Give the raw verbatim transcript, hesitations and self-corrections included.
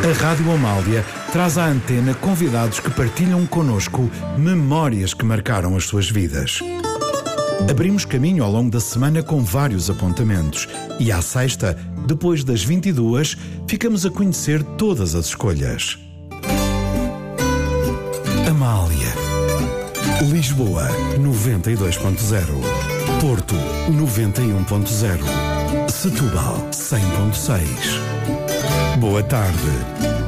A Rádio Amália traz à antena convidados que partilham connosco memórias que marcaram as suas vidas. Abrimos caminho ao longo da semana com vários apontamentos e à sexta, depois das vinte e duas, ficamos a conhecer todas as escolhas. Amália. Lisboa, noventa e dois ponto zero. Porto, noventa e um ponto zero. Setúbal, cem ponto seis. Boa tarde.